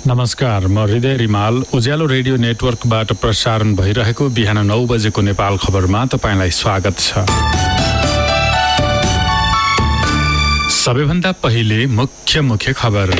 नमस्कार, म हृदय रिमाल उज्यालो रेडियो नेटवर्कबाट प्रसारण भइरहेको बिहान 9 बजेको नेपाल खबरमा तपाईंलाई स्वागत छ। सबैभन्दा पहिले मुख्य खबर।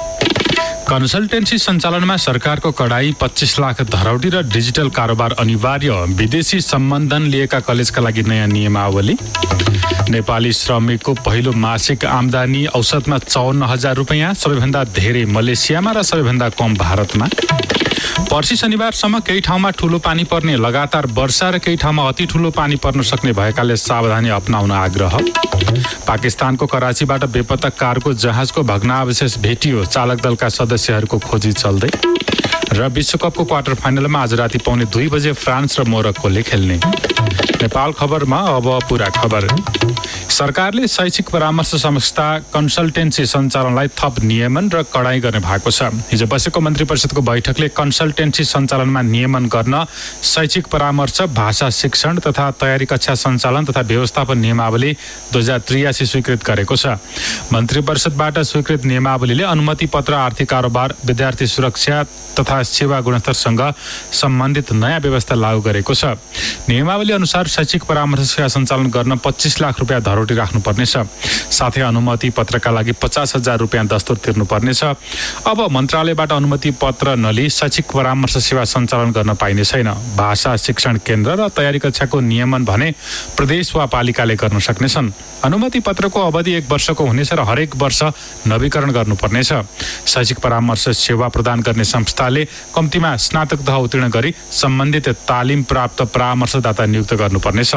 कन्सल्टेन्सी सञ्चालनमा सरकारको कडाई, 25 लाख धरौटी र डिजिटल कारोबार अनिवार्य, विदेशी सम्बन्धन लिएका कलेजका लागि नयाँ नियमावली। नेपाली श्रमिकको पहिलो मासिक आम्दानी औसतमा 54,000 रुपैयाँ, सबैभन्दा धेरै मलेसियामा र सबैभन्दा कम भारतमा। पर्सि शनिबारसम्म केही ठाउँमा ठूलो पानी पर्ने, लगातार वर्षा र केही ठाउँमा अति ठूलो पानी पर्न सक्ने भएकाले सावधानी अपनाउन आग्रह। पाकिस्तानको कराचीबाट बेपत्ता कारको जहाजको भग्नावशेष भेटियो, चालक दलका सदस्यहरूको खोजी चल्दै। र विश्वकपको क्वार्टर फाइनलमा आज राति 2:15 बजे फ्रान्स र मोरक्कोले खेल्ने। नेपाल खबरमा अब पूरा खबर। सरकारले शैक्षिक परामर्श संस्था कन्सल्टेन्सी सञ्चालनलाई थप नियमन र कडाई गर्ने भएको छ। हिजो बसेको मन्त्री परिषदको बैठकले कन्सल्टेन्सी सञ्चालनमा नियमन गर्न शैक्षिक परामर्श, भाषा शिक्षण तथा तयारी कक्षा सञ्चालन तथा व्यवस्थापन नियमावली 2083 स्वीकृत गरेको छ। मन्त्री परिषदबाट स्वीकृत नियमावलीले अनुमति पत्र, आर्थिक कारोबार, विद्यार्थी सुरक्षा तथा सेवा गुणस्तरसँग सम्बन्धित नयाँ व्यवस्था लागू गरेको छ। नियमावली अनुसार शैक्षिक परामर्श सेवा सञ्चालन गर्न 25 लाख रुपियाँ धरोटी राख्नुपर्नेछ। साथै अनुमति पत्रका लागि 50,000 रुपियाँ दस्तुर तिर्नुपर्नेछ। अब मन्त्रालयबाट अनुमति पत्र नलिई शैक्षिक परामर्श सेवा सञ्चालन गर्न पाइने छैन। भाषा शिक्षण केन्द्र र तयारी कक्षाको नियमन भने प्रदेश वा पालिकाले गर्न सक्नेछन्। अनुमति पत्रको अवधि 1 वर्षको हुनेछ र हरेक वर्ष नवीकरण गर्नुपर्नेछ। शैक्षिक परामर्श सेवा प्रदान गर्ने संस्थाले कम्तीमा स्नातक तह उत्तीर्ण गरी सम्बन्धित तालिम प्राप्त परामर्शदाता नियुक्त गर्नुपर्नेछ।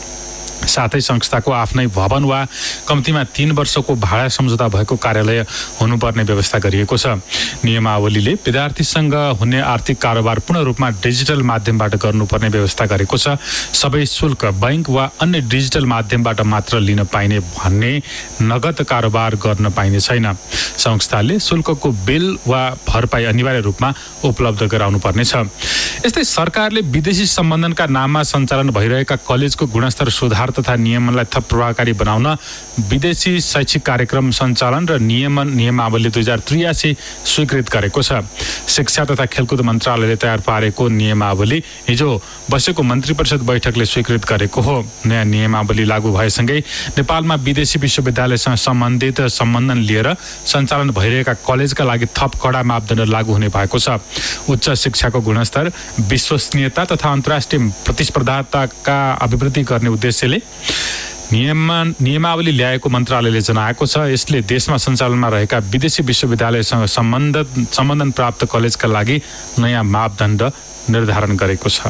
साथै संस्थाको आफ्नै भवन वा कम्तीमा 3 वर्षको भाडा सम्झौता भएको कार्यालय हुनुपर्ने व्यवस्था गरिएको छ। नियमावलीले विद्यार्थीसँग हुने आर्थिक कारोबार पूर्ण रूपमा डिजिटल माध्यमबाट गर्नुपर्ने व्यवस्था गरेको छ। सबै शुल्क बैंक वा अन्य डिजिटल माध्यमबाट मात्र लिन पाइने भन्ने नगद कारोबार गर्न पाइने छैन। संस्थाले शुल्कको बिल वा भरपाई अनिवार्य रूपमा उपलब्ध गराउनुपर्नेछ। यस्तै सरकारले विदेशी सम्बन्धनका नाममा सञ्चालन भइरहेका कलेजको गुणस्तर सुधार तथा नियमनलाई थप प्रभावकारी बनाउन विदेशी शैक्षिक कार्यक्रम सञ्चालन र नियमावली 2083 स्वीकृत गरेको छ। शिक्षा तथा खेलकुद मन्त्रालयले तयार पारेको नियमावली हिजो बसेको मन्त्री परिषद बैठकले स्वीकृत गरेको हो। नयाँ नियमावली लागू भएसँगै नेपालमा विदेशी विश्वविद्यालयसँग सम्बन्धित सम्बन्धन लिएर सञ्चालन भइरहेका कलेजका लागि थप कडा मापदण्ड लागू हुने भएको छ। उच्च शिक्षाको गुणस्तर, विश्वसनीयता तथा अन्तर्राष्ट्रिय प्रतिस्पर्धाका अभिवृद्धि गर्ने उद्देश्यले नियमावली ल्याएको मन्त्रालयले जनाएको छ। यसले देशमा सञ्चालनमा रहेका विदेशी विश्वविद्यालयसँग सम्बन्धन प्राप्त कलेजका लागि नयाँ मापदण्ड निर्धारण गरेको छ।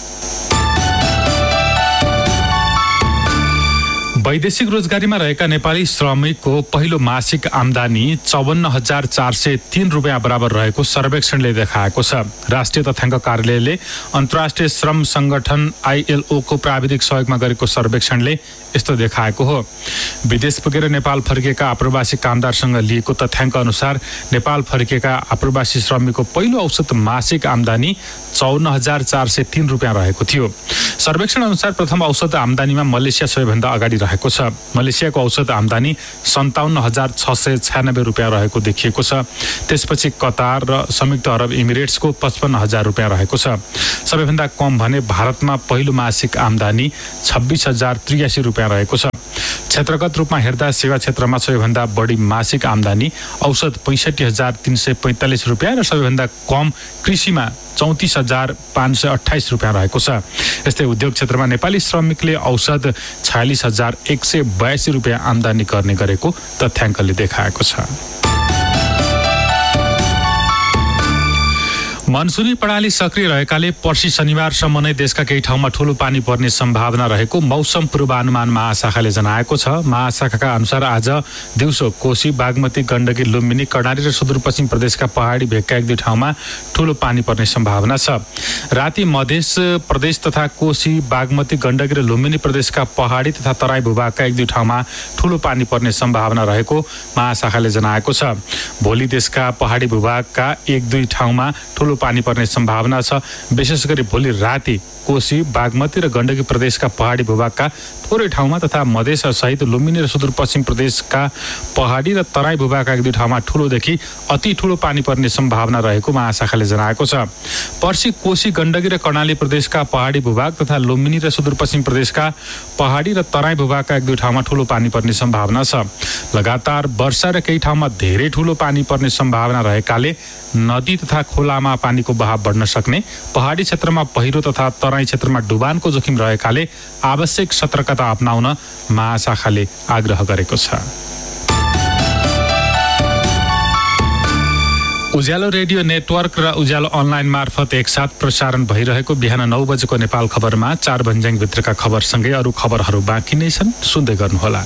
वैदेशिक रोजगारीमा रहेका नेपाली श्रमिकको पहिलो मासिक आम्दानी 54,403 रुपियाँ बराबर रहेको सर्वेक्षणले देखाएको छ। राष्ट्रिय तथ्याङ्क कार्यालयले अन्तर्राष्ट्रिय श्रम संगठन ILO को प्राविधिक सहयोगमा गरेको सर्वेक्षणले यस्तो देखाएको हो। विदेश पुगेर नेपाल फर्किएका आप्रवासी कामदारसँग लिएको तथ्याङ्क अनुसार नेपाल फर्किएका आप्रवासी श्रमिकको पहिलो औसत मासिक आम्दानी 54,403 रुपियाँ रहेको थियो। सर्वेक्षण अनुसार प्रथम औसत आम्दानीमा मलेसिया सबैभन्दा अगाडि रहेको छ। मलेसियाको औसत आम्दानी 57,696 रुपियाँ रहेको देखिएको छ। त्यसपछि कतार र संयुक्त अरब इमिरेट्सको 55,000 रुपियाँ रहेको छ। सबैभन्दा कम भने भारतमा पहिलो मासिक आम्दानी 26,083 रुपियाँ रहेको छ। क्षेत्रगत रूपमा हेर्दा सेवा क्षेत्रमा सबैभन्दा बढी मासिक आम्दानी औसत 65,345 रुपियाँ र सबैभन्दा कम कृषिमा 34,528 रुपियाँ रहेको छ। यस्तै उद्योग क्षेत्रमा नेपाली श्रमिकले औसत 46,182 रुपियाँ आम्दानी गर्ने गरेको तथ्याङ्कले देखाएको छ। मनसुनी प्रणाली सक्रिय रहेकाले पर्सि शनिबारसम्म नै देशका केही ठाउँमा ठूलो पानी पर्ने सम्भावना रहेको मौसम पूर्वानुमान महाशाखाले जनाएको छ। महाशाखाका अनुसार आज दिउँसो कोशी, बागमती, गण्डकी, लुम्बिनी, कर्णाली र सुदूरपश्चिम प्रदेशका पहाडी भेगका 1-2 ठाउँमा ठूलो पानी पर्ने सम्भावना छ। राति मध्य प्रदेश तथा कोशी, बागमती, गण्डकी र लुम्बिनी प्रदेशका पहाडी तथा तराई भूभागका 1-2 ठाउँमा ठूलो पानी पर्ने सम्भावना रहेको महाशाखाले जनाएको छ। भोलि देशका पहाडी भूभागका 1-2 ठाउँमा ठूलो पानी पर्ने सम्भावना छ। विशेष गरी भोलि राति कोशी, बागमती र गण्डकी प्रदेशका पहाडी भूभागका थोरै ठाउँमा तथा मधेस सहित लुम्बिनी र सुदूरपश्चिम प्रदेशका पहाडी र तराई भूभागका एक दुई ठाउँमा ठूलोदेखि अति ठूलो पानी पर्ने सम्भावना रहेको महाशाखाले जनाएको छ। पर्सि कोशी, गण्डकी र कर्णाली प्रदेशका पहाडी भूभाग तथा लुम्बिनी र सुदूरपश्चिम प्रदेशका पहाडी र तराई भूभागका एक दुई ठाउँमा ठूलो पानी पर्ने सम्भावना छ। लगातार वर्षा र केही ठाउँमा धेरै ठूलो पानी पर्ने सम्भावना रहेकाले नदी तथा खोलामा पानीको बहाव बढ्न सक्ने, पहाडी क्षेत्रमा पहिरो तथा तराई क्षेत्रमा डुबानको जोखिम रहेकाले आवश्यक सतर्कता अपनाउन महाशाखाले आग्रह गरेको छ। उज्यालो रेडियो नेटवर्क र उज्यालो अनलाइन मार्फत एकसाथ प्रसारण भइरहेको बिहान 9 बजेको नेपाल खबरमा 4 भन्ज्याङभित्रका खबरसँगै अरू खबरहरू बाँकी नै छन्, सुन्दै गर्नुहोला।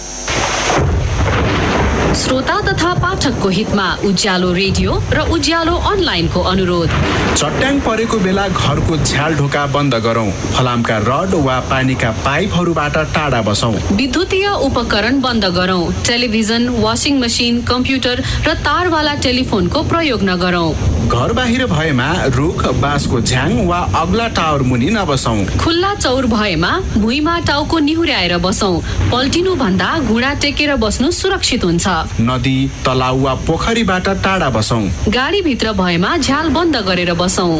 श्रोता तथा पाठकको हितमा उज्यालो रेडियो र उज्यालो अनलाइनको अनुरोध। चट्याङ परेको बेला घरको झ्याल ढोका बन्द गरौँ। फलामका रड वा पानीका पाइपहरूबाट टाढा बसौँ। विद्युतीय उपकरण बन्द गरौँ। टेलिभिजन, वासिङ मसिन, कम्प्युटर र तारवाला टेलिफोनको प्रयोग नगरौँ। घर बाहिर भएमा रुख, बाँसको झ्याङ वा अग्ला टावर मुनि नबसौँ। खुल्ला चौर भएमा भुइँमा टाउको निहुर्याएर बसौँ। पल्टिनु भन्दा घुँडा टेकेर बस्नु सुरक्षित हुन्छ। नदी, तलाउ वा पोखरीबाट टाढा बसौँ। गाडीभित्र भएमा झ्याल बन्द गरेर बसौँ।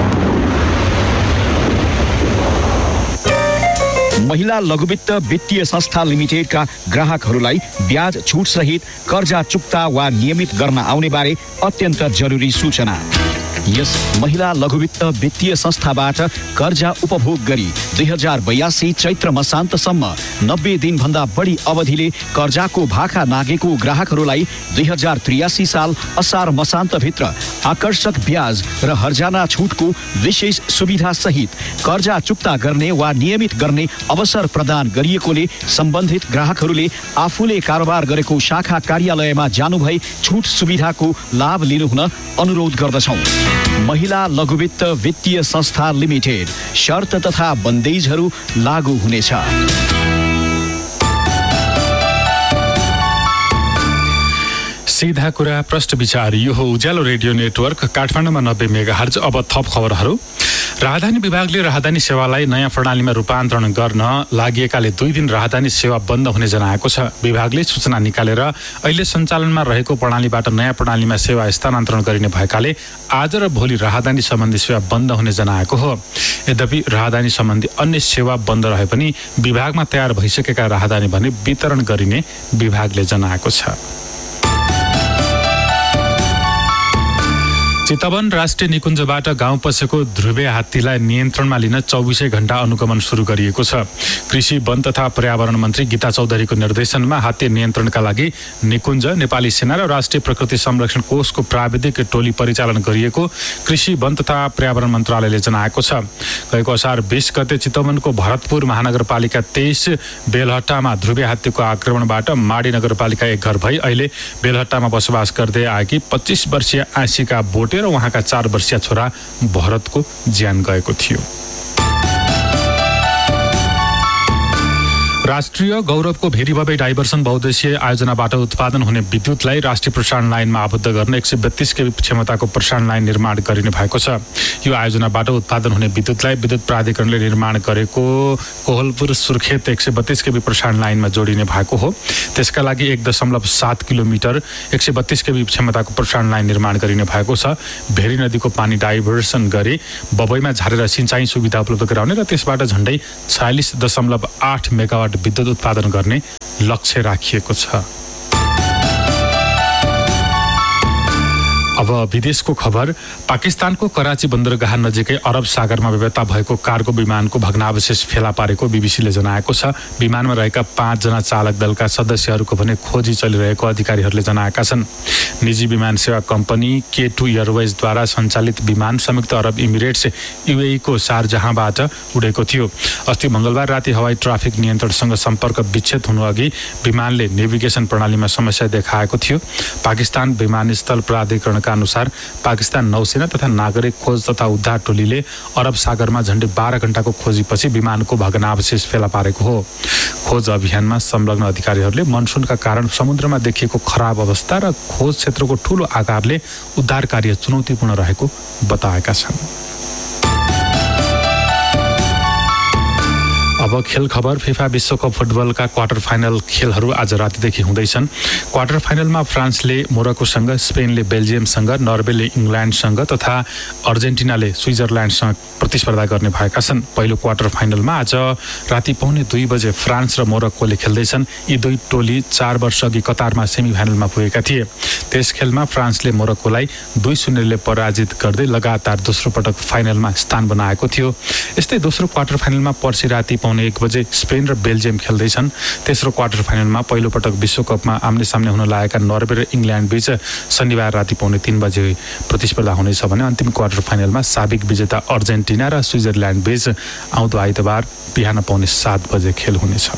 महिला लघुवित्त वित्तीय संस्था लिमिटेडका ग्राहकहरूलाई ब्याज छुट सहित कर्जा चुक्ता वा नियमित गर्न आउने बारे अत्यन्त जरुरी सूचना। यस महिला लघुवित्त वित्तीय संस्थाबाट कर्जा उपभोग गरी 2082 चैत्र मसान्तसम्म 90 दिनभन्दा बढी अवधिले कर्जाको भाका नागेको ग्राहकहरूलाई 2083 साल असार मसान्तभित्र आकर्षक ब्याज र हर्जाना छुटको विशेष सुविधा सहित कर्जा चुक्ता गर्ने वा नियमित गर्ने अवसर प्रदान गरिएकोले सम्बन्धित ग्राहकहरूले आफूले कारोबार गरेको शाखा कार्यालयमा जानुभई छुट सुविधाको लाभ लिनुहुन अनुरोध गर्दछौँ। महिला लघुवित्त वित्तीय संस्था लिमिटेड। शर्त तथा बन्देजहरू लागू हुनेछ। सीधा कुरा, प्रश्न विचार। यो हो उज्यालो रेडियो नेटवर्क, काठमाडौँमा 90 मेगाहर्ज। अब थप खबरहरू। राहदानी विभागले राहदानी सेवालाई नयाँ प्रणालीमा रूपान्तरण गर्न लागिएकाले 2 दिन राहदानी सेवा बन्द हुने जनाएको छ। विभागले सूचना निकालेर अहिले सञ्चालनमा रहेको प्रणालीबाट नयाँ प्रणालीमा सेवा स्थानान्तरण गरिने भएकाले आज र भोलि राहदानी सम्बन्धी सेवा बन्द हुने जनाएको हो। यद्यपि राहदानी सम्बन्धी अन्य सेवा बन्द रहे पनि विभागमा तयार भइसकेका राहदानी भने वितरण गरिने विभागले जनाएको छ। चितवन राष्ट्रिय निकुञ्जबाट गाउँ पसेको ध्रुवे हात्तीलाई नियन्त्रणमा लिन 24 घण्टा अनुगमन सुरु गरिएको छ। कृषि, वन तथा पर्यावरण मन्त्री गीता चौधरीको निर्देशनमा हात्ती नियन्त्रणका लागि निकुञ्ज, नेपाली सेना र राष्ट्रिय प्रकृति संरक्षण कोषको प्राविधिक टोली परिचालन गरिएको कृषि, वन तथा पर्यावरण मन्त्रालयले जनाएको छ। गएको असार 20 गते चितवनको भरतपुर महानगरपालिका 23 बेलहट्टामा ध्रुवे हात्तीको आक्रमणबाट माडी नगरपालिका एक घर भई अहिले बेलहट्टामा बसोबास गर्दै आएकी 25 वर्षीय आँसीका बोटे र उहाँका 4 वर्षीय छोरा भरतको ज्यान गएको थियो। राष्ट्रिय गौरवको भेरीभबै डाइभर्सन बहुद्देश्यीय आयोजनाबाट उत्पादन हुने विद्युतलाई राष्ट्रिय प्रसारण लाइनमा आबद्ध गर्न 132 केबी क्षमताको प्रसारण लाइन निर्माण गरिने भएको छ। यो आयोजनाबाट उत्पादन हुने विद्युतलाई विद्युत प्राधिकरणले निर्माण गरेको कोहलपुर सुर्खेत 132 केबी प्रसारण लाइनमा जोडिने भएको हो। त्यसका लागि 1.7 किलोमिटर 132 केबी क्षमताको प्रसारण लाइन निर्माण गरिने भएको छ। भेरी नदीको पानी डाइभर्सन गरी बबईमा झारेर सिँचाइ सुविधा उपलब्ध गराउने र त्यसबाट झण्डै 46.8 मेगावाट विद्युत उत्पादन गर्ने लक्ष्य राखिएको छ। अब विदेशको खबर। पाकिस्तानको कराची बन्दरगाह नजिकै अरब सागरमा बेपत्ता भएको कार्गो विमानको भग्नावशेष फेला पारेको बीबीसीले जनाएको छ। विमानमा रहेका 5 जना चालक दलका सदस्यहरूको भने खोजी चलिरहेको अधिकारीहरूले जनाएका छन्। निजी विमान सेवा कम्पनी K2 एयरवेजद्वारा सञ्चालित विमान संयुक्त अरब इमिरेट्स UAE को शारजाहबाट उडेको थियो। अस्ति मंगलबार राति हवाई ट्राफिक नियन्त्रणसँग सम्पर्क विच्छेद हुनु अघि विमानले नेभिगेसन प्रणालीमा समस्या देखाएको थियो। पाकिस्तान विमानस्थल प्राधिकरणका अनुसार पाकिस्तान नौसेना तथा नागरिक खोज तथा उद्धार टोलीले अरब सागरमा झण्डै 12 घण्टाको खोजीपछि विमानको भग्नावशेष फेला पारेको हो। खोज अभियानमा संलग्न अधिकारीहरूले मनसुनका कारण समुद्रमा देखिएको खराब अवस्था र खोज क्षेत्रको ठूलो आकारले उद्धार कार्य चुनौतीपूर्ण रहेको बताएका छन्। अब खेल खबर। फिफा विश्वकप फुटबलका क्वार्टर फाइनल खेलहरू आज रातिदेखि हुँदैछन्। क्वार्टर फाइनलमा फ्रान्सले मोरक्कोसँग, स्पेनले बेल्जियमसँग, नर्वेले इङ्ल्यान्डसँग तथा अर्जेन्टिनाले स्विजरल्यान्डसँग प्रतिस्पर्धा गर्ने भएका छन्। पहिलो क्वार्टर फाइनलमा आज राति 2:15 बजे फ्रान्स र मोरक्कोले खेल्दैछन्। यी दुई टोली 4 वर्ष अघि कतारमा सेमी फाइनलमा पुगेका थिए। त्यस खेलमा फ्रान्सले मोरक्कोलाई 2-0ले पराजित गर्दै लगातार दोस्रो पटक फाइनलमा स्थान बनाएको थियो। यस्तै दोस्रो क्वार्टर फाइनलमा पर्सि राति 1:15 बजे स्पेन र बेल्जियम खेल्दैछन्। तेस्रो क्वार्टर फाइनलमा पहिलो पटक विश्वकपमा आम्ने सामने हुन लागेका नर्वे र इङ्ल्यान्ड बीच शनिबार राति 2:15 बजे प्रतिस्पर्धा हुनेछ भने अन्तिम क्वार्टर फाइनलमा साबिक विजेता अर्जेन्टिना र स्विजरल्यान्ड बीच आउँदो आइतबार बिहान 7:15 बजे खेल हुनेछ।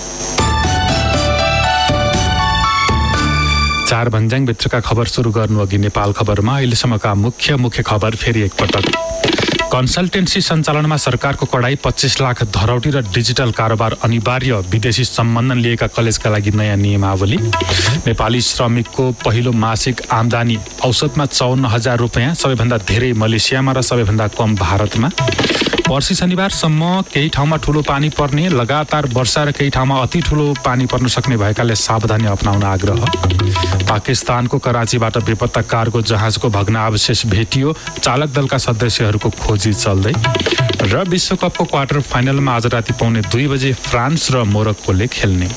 4 भन्ज्याङभित्रका खबर सुरु गर्नु अघि नेपाल खबरमा अहिलेसम्मका मुख्य खबर फेरि एकपटक। कन्सल्टेन्सी सञ्चालनमा सरकारको कडाई, 25 लाख धरौटी र डिजिटल कारोबार अनिवार्य, विदेशी सम्बन्धन लिएका कलेजका लागि नयाँ नियमावली। नेपाली श्रमिकको पहिलो मासिक आम्दानी औसतमा 54,000 रुपियाँ, सबैभन्दा धेरै मलेसियामा र सबैभन्दा कम भारतमा। पर्सि शनिबारसम्म केही ठाउँमा ठूलो पानी पर्ने, लगातार वर्षा र केही ठाउँमा अति ठूलो पानी पर्न सक्ने भएकाले सावधानी अपनाउन आग्रह। पाकिस्तानको कराचीबाट बेपत्ता कारको जहाजको भग्नावशेष भेटियो, चालक दलका सदस्यहरूको खोजी चल्दै। र विश्वकपको क्वार्टर फाइनलमा आज राति 2:15 बजे फ्रान्स र मोरक्कोले खेल्ने।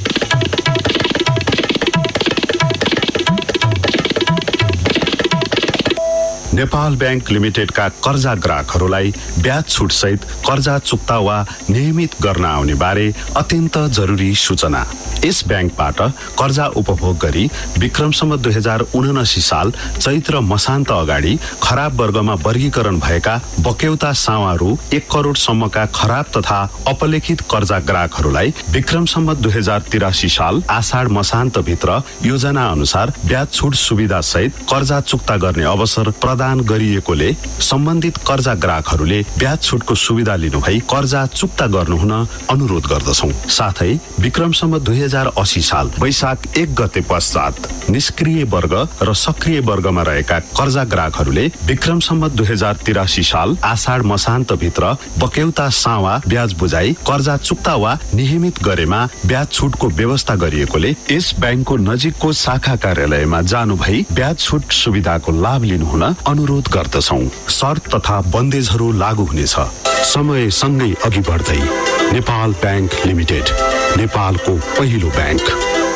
नेपाल बैंक लिमिटेडका कर्जा ग्राहकहरूलाई ब्याज छुट सहित कर्जा चुक्ता वा नियमित गर्न आउने बारे अत्यन्त जरुरी सूचना। यस बैंकबाट कर्जा उपभोग गरी विक्रमसम्म 2079 साल चैत्र मसान्त अगाडि खराब वर्गमा वर्गीकरण भएका बक्यौता सावारू 1 करोडसम्मका खराब तथा अपलेखित कर्जा ग्राहकहरूलाई विक्रमसम्म 2083 साल आषाढ मसान्त भित्र योजना अनुसार ब्याज छुट सुविधा सहित कर्जा चुक्ता गर्ने अवसर प्रदान गरिएकोले सम्बन्धित कर्जा ग्राहकहरूले ब्याज छुटको सुविधा लिनुभई कर्जा चुक्ता गर्नुहुन अनुरोध गर्दछौं। साथै विक्रमसम्म 2080 साल वैशाख 1 गते पश्चात निष्क्रिय वर्ग र सक्रिय वर्गमा रहेका कर्जा ग्राहकहरूले विक्रमसम्म 2083 साल आषाढ मसान्त भित्र बक्यौता सावा ब्याज बुझाई कर्जा चुक्ता वा नियमित गरेमा ब्याज छुटको व्यवस्था गरिएकोले यस बैंकको नजिकको शाखा कार्यालयमा जानु भई ब्याज छुट सुविधाको लाभ लिनुहुन अनुरोध गर्दछौं। शर्त तथा बन्देजहरू लागू हुनेछ। समय सँगै अघि बढ्दै नेपाल बैंक लिमिटेड, नेपालको पहिलो बैंक।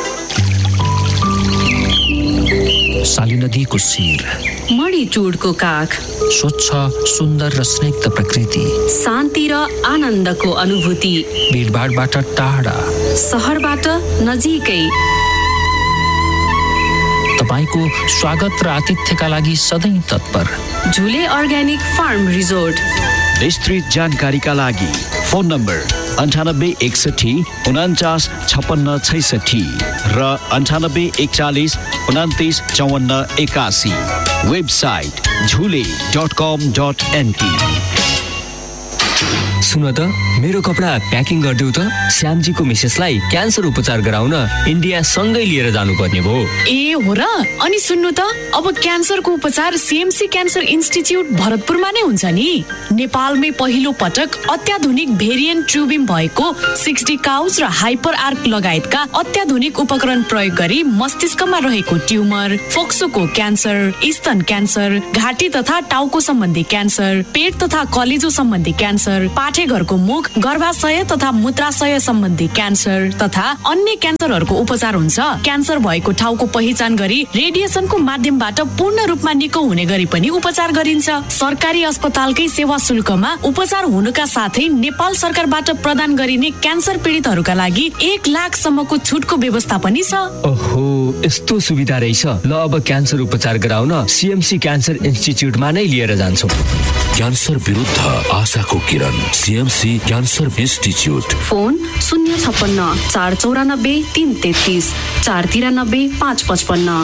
साली नदीको शिर, मणि चुडको काख, स्वच्छ सुन्दर र स्निग्ध प्रकृति, शान्ति र आनन्दको अनुभूति, भीडभाडबाट टाढा, सहरबाट नजिकै, तपाईको स्वागत र आतिथ्यका लागि सधैँ तत्पर। झुले अर्ग्यानिक फार्म रिजोर्ट। विस्तृत जानकारीका लागि फोन नम्बर 9861 49 56 66 र 9841 29 54 81। वेबसाइट झुले.com.nt। सुन त, मेरो कपडा प्याकिङ गरिदेऊ त। श्यामजीको मिसेसलाई क्यान्सर उपचार गराउन इन्डिया सँगै लिएर जानुपर्ने भयो। ए हो र? अनि सुन्नु त, अब क्यान्सरको उपचार सीएमसी क्यान्सर इन्स्टिच्युट भरतपुरमा नै हुन्छ नि। नेपालमै पहिलो पटक अत्याधुनिक भेरिएन्ट ट्युबिम भएको 60 काउच र हाइपर आर्क लगायतका अत्याधुनिक उपकरण प्रयोग गरी मस्तिष्कमा रहेको ट्युमर, फोक्सोको क्यान्सर, स्तन क्यान्सर, घाँटी तथा टाउको सम्बन्धी क्यान्सर, पेट तथा कलेजो सम्बन्धी क्यान्सर, पाठेघरको मुख, गर्भाशय तथा मूत्राशय सम्बन्धी क्यान्सर तथा अन्य क्यान्सरहरूको उपचार हुन्छ। क्यान्सर भएको ठाउँको पहिचान गरी रेडिएसनको माध्यमबाट पूर्ण रूपमा निको हुने गरी पनि उपचार गरिन्छ। सरकारी अस्पतालकै सेवा शुल्कमा उपचार हुनुका साथै नेपाल सरकारबाट प्रदान गरिने क्यान्सर पीडितहरूका लागि 1 लाखसम्मको छुटको व्यवस्था पनि छ। ओहो, यस्तो सुविधा रहेछ। ल, अब क्यान्सर उपचार गराउन सीएमसी क्यान्सर इन्स्टिच्युटमा नै लिएर जान्छु। क्यान्सर विरुद्ध आशाको किरण, सीएमसी क्यान्सर इन्स्टिच्युट। फोन 056 494 333 493 555।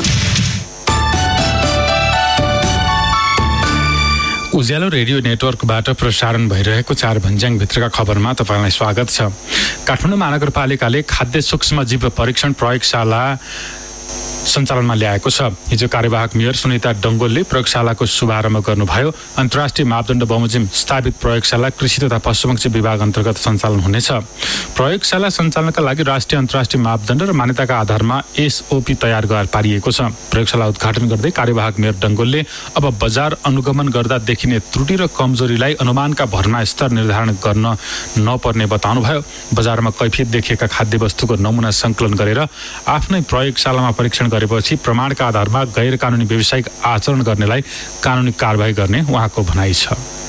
उज्यालो रेडियो नेटवर्कबाट प्रसारण भइरहेको 4 भन्ज्याङभित्रका खबरमा तपाईँलाई स्वागत छ। काठमाडौँ महानगरपालिकाले खाद्य सूक्ष्म जीव परीक्षण प्रयोगशाला सञ्चालनमा ल्याएको छ। हिजो कार्यवाहक मेयर सुनिता डङ्गोलले प्रयोगशालाको शुभारम्भ गर्नुभयो। अन्तर्राष्ट्रिय मापदण्ड बमोजिम स्थापित प्रयोगशाला कृषि तथा पशुपक्षी विभाग अन्तर्गत सञ्चालन हुनेछ। प्रयोगशाला सञ्चालनका लागि राष्ट्रिय अन्तर्राष्ट्रिय मापदण्ड र मान्यताका आधारमा एसओपी तयार पारिएको छ। प्रयोगशाला उद्घाटन गर्दै कार्यवाहक मेयर डङ्गोलले अब बजार अनुगमन गर्दा देखिने त्रुटि र कमजोरीलाई अनुमानका भरमा स्तर निर्धारण गर्न नपर्ने बताउनुभयो। बजारमा कैफियत देखिएका खाद्य वस्तुको नमुना सङ्कलन गरेर आफ्नै प्रयोगशालामा परीक्षण गरेपछि प्रमाणका आधारमा गैर कानुनी व्यावसायिक आचरण गर्नेलाई कानुनी कारबाही गर्ने उहाँको भनाइ छ।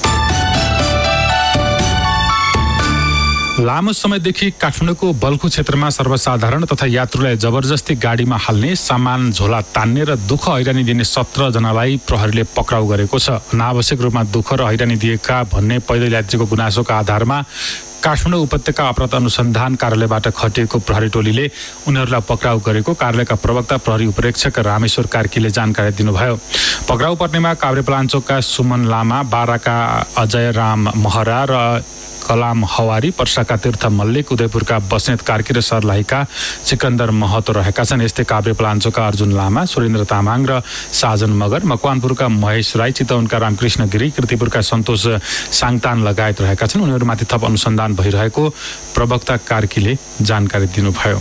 लामो समयदेखि काठमाडौँको बल्खु क्षेत्रमा सर्वसाधारण तथा यात्रुलाई जबरजस्ती गाडीमा हाल्ने, सामान झोला तान्ने र दुःख हैरानी दिने 17 जनालाई प्रहरीले पक्राउ गरेको छ। अनावश्यक रूपमा दुःख र हैरानी दिएका भन्ने पैदल यात्रीको गुनासोका आधारमा काठमाडौँ उपत्यका अपराध अनुसन्धान कार्यालयबाट खटिएको प्रहरी टोलीले उनीहरूलाई पक्राउ गरेको कार्यालयका प्रवक्ता प्रहरी उपरीक्षक रामेश्वर कार्कीले जानकारी दिनुभयो। पक्राउ पर्नेमा काभ्रेपलाञ्चोकका सुमन लामा, बाराका अजय राम महरा र कलाम हवारी, पर्साका तीर्थ मल्लिक, उदयपुरका बस्नेत कार्की र सर्लाहीका सिकन्दर महतो रहेका छन्। यस्तै काभ्रेपलाञ्चोकका अर्जुन लामा, सुरेन्द्र तामाङ र साजन मगर, मकवानपुरका महेश राई, चितवनका रामकृष्ण गिरी, कृतिपुरका सन्तोष साङतान लगायत रहेका छन्। उनीहरूमाथि थप अनुसन्धान भइरहेको प्रवक्ता कार्कीले जानकारी दिनुभयो।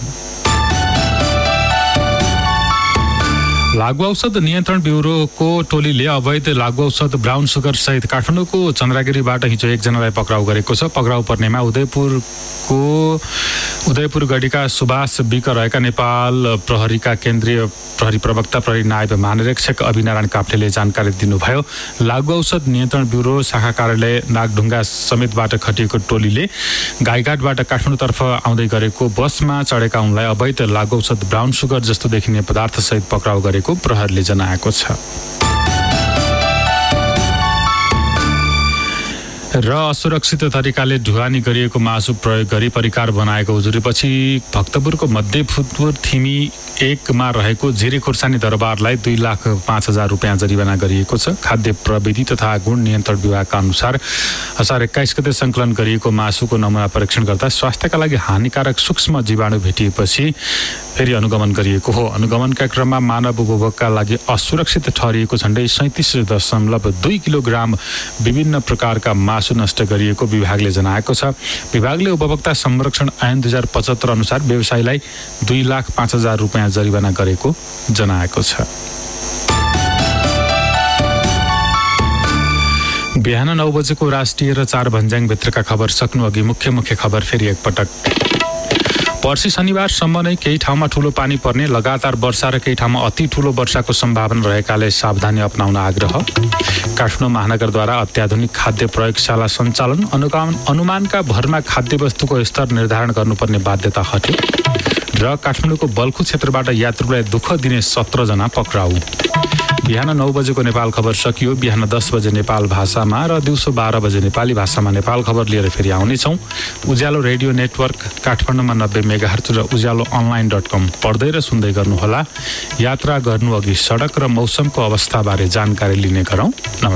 लागु औषध नियन्त्रण ब्युरोको टोलीले अवैध लागु औषध ब्राउन सुगर सहित काठमाडौँको चन्द्रागिरीबाट हिजो एकजनालाई पक्राउ गरेको छ। पक्राउ पर्नेमा उदयपुर गढीका सुभाष विक रहेका नेपाल प्रहरीका केन्द्रीय प्रहरी प्रवक्ता प्रहरी नायब महानिरीक्षक अभिनारायण काफ्लेले जानकारी दिनुभयो। लागु औषध नियन्त्रण ब्युरो शाखा कार्यालय नागढुङ्गा समेतबाट खटिएको टोलीले गाईघाटबाट काठमाडौँतर्फ आउँदै गरेको बसमा चढेका उनलाई अवैध लागु औषध ब्राउन सुगर जस्तो देखिने पदार्थ सहित पक्राउ गरेको प्रहरीले जनाएको छ। र असुरक्षित तरिकाले ढुवानी गरिएको मासु प्रयोग गरी परिकार बनाएको उजुरीपछि भक्तपुरको मध्यपुर थिमी 1 मा रहेको झिरी खुर्सानी दरबारलाई 2,05,000 रुपियाँ जरिवाना गरिएको छ। खाद्य प्रविधि तथा गुण नियन्त्रण विभागका अनुसार असार 21 गते सङ्कलन गरिएको मासुको नमुना परीक्षण गर्दा स्वास्थ्यका लागि हानिकारक सूक्ष्म जीवाणु भेटिएपछि फेरि अनुगमन गरिएको हो। अनुगमनका क्रममा मानव उपभोगका लागि असुरक्षित ठहरिएको झण्डै 37.2 किलोग्राम विभिन्न प्रकारका मासु नष्ट गरिएको विभागले जनाएको छ। विभागले उपभोक्ता संरक्षण ऐन 2075 अनुसार व्यवसायीलाई 2,05,000 रुपियाँ जरिवाना गरेको जनाएको छ। बिहान 9 बजेको राष्ट्रिय र 4 भन्ज्याङ भित्रका खबर सक्नु अघि मुख्य खबर फेरि एकपटक। पर्सि शनिबारसम्म नै केही ठाउँमा ठूलो पानी पर्ने, लगातार वर्षा र केही ठाउँमा अति ठूलो वर्षाको सम्भावना रहेकाले सावधानी अपनाउन आग्रह। काठमाडौँ महानगरद्वारा अत्याधुनिक खाद्य प्रयोगशाला सञ्चालन, अनुमानका भरमा खाद्य वस्तुको स्तर निर्धारण गर्नुपर्ने बाध्यता हट्यो। र काठमाडौँको बल्खु क्षेत्रबाट यात्रुलाई दुःख दिने 17 जना पक्राउ। बिहान 9 बजेको नेपाल खबर सकियो। बिहान 10 बजे नेपाल भाषामा र दिउँसो 12 बजे नेपाली भाषामा नेपाल खबर लिएर फेरि आउनेछौँ। उज्यालो रेडियो नेटवर्क काठमाडौँमा 90 मेगाहर्ज र उज्यालो online.com पढ्दै र सुन्दै गर्नुहोला। यात्रा गर्नु अघि सडक र मौसमको अवस्थाबारे जानकारी लिने गरौँ। नमस्कार।